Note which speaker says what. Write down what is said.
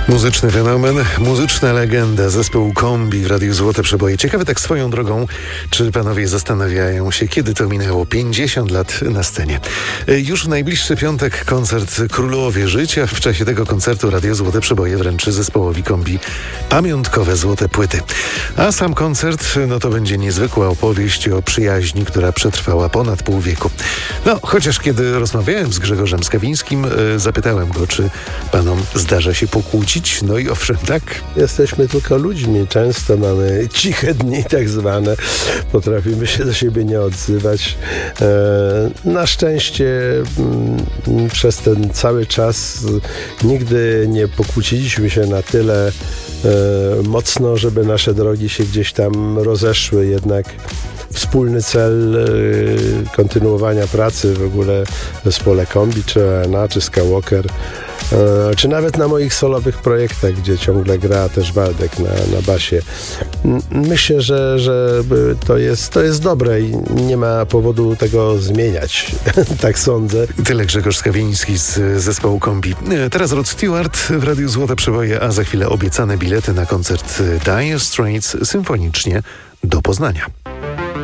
Speaker 1: Muzyczny fenomen, muzyczna legenda, zespół Kombi w Radiu Złote Przeboje. Ciekawe tak swoją drogą, czy panowie zastanawiają się, kiedy to minęło 50 lat na scenie. Już w najbliższy piątek koncert Królowie Życia. W czasie tego koncertu Radio Złote Przeboje wręczy zespołowi Kombi pamiątkowe złote płyty. A sam koncert, no to będzie niezwykła opowieść o przyjaźni, która przetrwała ponad pół wieku. No, chociaż kiedy rozmawiałem z Grzegorzem Skawińskim, zapytałem go, czy panom zdarza się pokłócić. No i owszem, tak.
Speaker 2: Jesteśmy tylko ludźmi. Często mamy ciche dni tak zwane. Potrafimy się do siebie nie odzywać. Na szczęście przez ten cały czas nigdy nie pokłóciliśmy się na tyle mocno, żeby nasze drogi się gdzieś tam rozeszły. Jednak wspólny cel kontynuowania pracy w ogóle w zespole Kombi, czy ONA, czy Skywalker, czy nawet na moich solowych projektach, gdzie ciągle gra też Waldek na basie. Myślę, że to jest dobre i nie ma powodu tego zmieniać. Tak sądzę.
Speaker 1: Tyle Grzegorz Skawiński z zespołu Kombi. Teraz Rod Stewart w Radiu Złote Przeboje, a za chwilę obiecane bilety na koncert Dire Straits symfonicznie do Poznania.